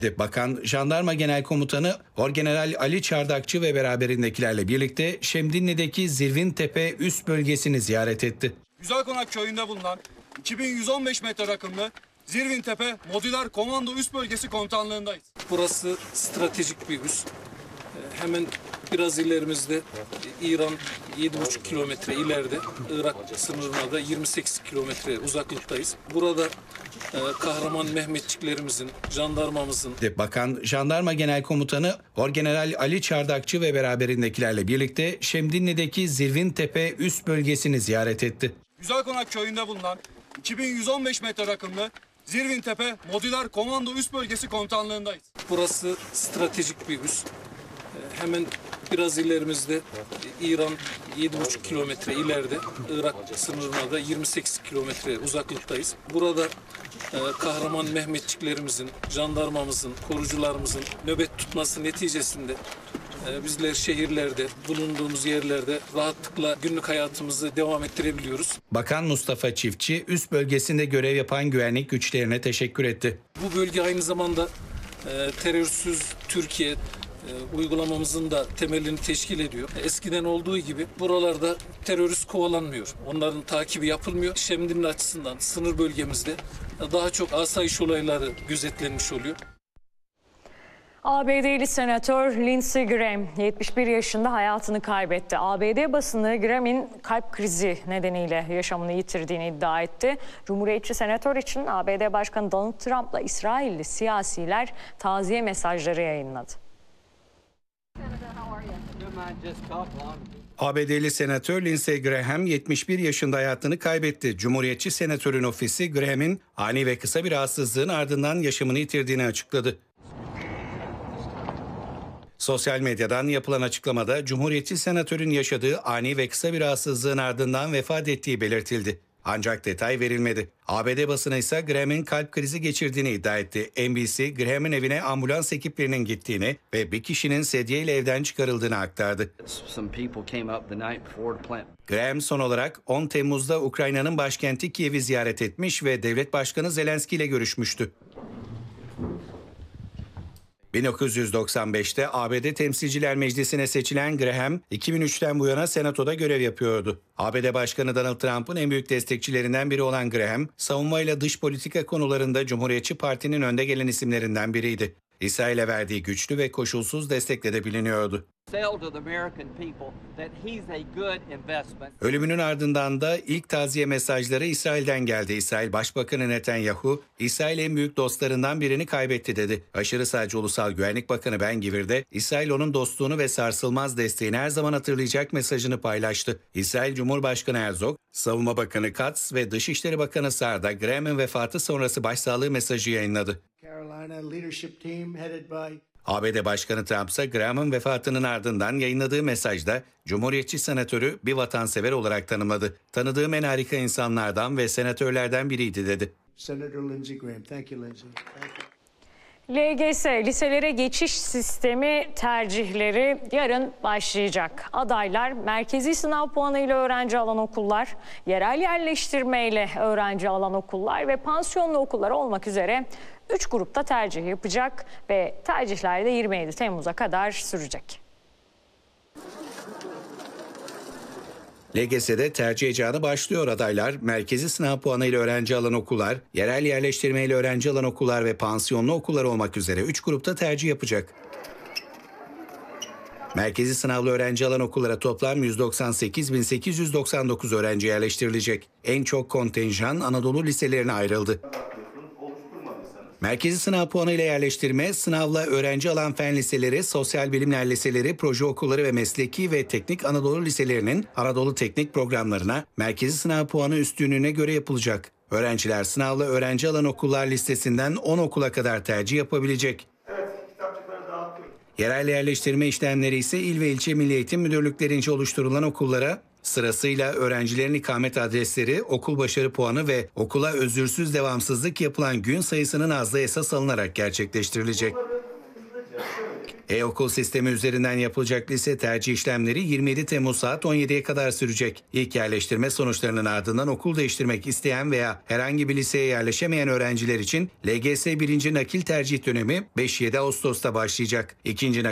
Bakan, Jandarma Genel Komutanı Orgeneral Ali Çardakçı ve beraberindekilerle birlikte Şemdinli'deki Zirvintepe üst bölgesini ziyaret etti. Güzelkonak köyünde bulunan 2115 metre rakımlı Zirvintepe Modüler Komando Üst Bölgesi Komutanlığındayız. Burası stratejik bir üs. Hemen biraz ilerimizde İran 7,5 kilometre ileride, Irak sınırına da 28 kilometre uzaklıktayız. Burada kahraman Mehmetçiklerimizin, jandarmamızın... Bakan, Jandarma Genel Komutanı Orgeneral Ali Çardakçı ve beraberindekilerle birlikte Şemdinli'deki Zirvintepe üst bölgesini ziyaret etti. Güzelkonak köyünde bulunan 2115 metre rakımlı Zirvintepe Modüler Komando Üst Bölgesi Komutanlığındayız. Burası stratejik bir üs. Hemen biraz ilerimizde İran 7,5 kilometre ileride, Irak sınırına da 28 kilometre uzaklıktayız. Burada kahraman Mehmetçiklerimizin, jandarmamızın, korucularımızın nöbet tutması neticesinde bizler şehirlerde, bulunduğumuz yerlerde rahatlıkla günlük hayatımızı devam ettirebiliyoruz. Bakan Mustafa Çiftçi, üst bölgesinde görev yapan güvenlik güçlerine teşekkür etti. Bu bölge aynı zamanda terörsüz Türkiye uygulamamızın da temelini teşkil ediyor. Eskiden olduğu gibi buralarda terörist kovalanmıyor. Onların takibi yapılmıyor. Şemdinli açısından sınır bölgemizde daha çok asayiş olayları gözetlenmiş oluyor. ABD'li senatör Lindsey Graham 71 yaşında hayatını kaybetti. ABD basını Graham'in kalp krizi nedeniyle yaşamını yitirdiğini iddia etti. Cumhuriyetçi senatör için ABD Başkanı Donald Trump'la İsrailli siyasiler taziye mesajları yayınladı. ABD'li senatör Lindsey Graham 71 yaşında hayatını kaybetti. Cumhuriyetçi senatörün ofisi Graham'in ani ve kısa bir rahatsızlığın ardından yaşamını yitirdiğini açıkladı. Sosyal medyadan yapılan açıklamada Cumhuriyetçi senatörün yaşadığı ani ve kısa bir rahatsızlığın ardından vefat ettiği belirtildi. Ancak detay verilmedi. ABD basını ise Graham'in kalp krizi geçirdiğini iddia etti. NBC, Graham'in evine ambulans ekiplerinin gittiğini ve bir kişinin sedyeyle evden çıkarıldığını aktardı. Graham son olarak 10 Temmuz'da Ukrayna'nın başkenti Kiev'i ziyaret etmiş ve devlet başkanı Zelenski ile görüşmüştü. 1995'te ABD Temsilciler Meclisi'ne seçilen Graham, 2003'ten bu yana Senato'da görev yapıyordu. ABD Başkanı Donald Trump'ın en büyük destekçilerinden biri olan Graham, savunmayla dış politika konularında Cumhuriyetçi Parti'nin önde gelen isimlerinden biriydi. İsrail'e verdiği güçlü ve koşulsuz destekle de biliniyordu. Ölümünün ardından da ilk taziye mesajları İsrail'den geldi. İsrail Başbakanı Netanyahu, İsrail en büyük dostlarından birini kaybetti dedi. Aşırı sağcı Ulusal Güvenlik Bakanı Ben-Gvir de İsrail onun dostluğunu ve sarsılmaz desteğini her zaman hatırlayacak mesajını paylaştı. İsrail Cumhurbaşkanı Herzog, Savunma Bakanı Katz ve Dışişleri Bakanı Saar da Graham'ın vefatı sonrası başsağlığı mesajı yayınladı. ABD Başkanı Trump ise Graham'ın vefatının ardından yayınladığı mesajda Cumhuriyetçi senatörü bir vatansever olarak tanımladı. Tanıdığım en harika insanlardan ve senatörlerden biriydi dedi. LGS, liselere geçiş sistemi tercihleri yarın başlayacak. Adaylar merkezi sınav puanıyla öğrenci alan okullar, yerel yerleştirmeyle öğrenci alan okullar ve pansiyonlu okullar olmak üzere 3 grupta tercih yapacak ve tercihler de 27 Temmuz'a kadar sürecek. LGS'de tercih heyecanı başlıyor. Adaylar merkezi sınav puanıyla öğrenci alan okullar, yerel yerleştirmeyle öğrenci alan okullar ve pansiyonlu okullar olmak üzere 3 grupta tercih yapacak. Merkezi sınavlı öğrenci alan okullara toplam 198.899 öğrenci yerleştirilecek. En çok kontenjan Anadolu liselerine ayrıldı. Merkezi sınav puanıyla yerleştirme, sınavla öğrenci alan fen liseleri, sosyal bilimler liseleri, proje okulları ve mesleki ve teknik Anadolu liselerinin Anadolu teknik programlarına merkezi sınav puanı üstünlüğüne göre yapılacak. Öğrenciler sınavla öğrenci alan okullar listesinden 10 okula kadar tercih yapabilecek. Yerel yerleştirme işlemleri ise il ve ilçe Milli Eğitim Müdürlüklerince oluşturulan okullara sırasıyla öğrencilerin ikamet adresleri, okul başarı puanı ve okula özürsüz devamsızlık yapılan gün sayısının azlığı esas alınarak gerçekleştirilecek. E-okul sistemi üzerinden yapılacak lise tercih işlemleri 27 Temmuz saat 17'ye kadar sürecek. İlk yerleştirme sonuçlarının ardından okul değiştirmek isteyen veya herhangi bir liseye yerleşemeyen öğrenciler için LGS 1. nakil tercih dönemi 5-7 Ağustos'ta başlayacak. İkinci